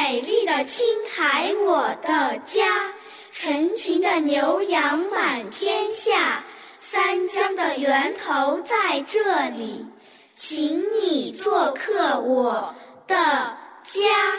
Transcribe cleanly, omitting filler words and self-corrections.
美丽的青海我的家，成群的牛羊满天下，三江的源头在这里，请你做客我的家。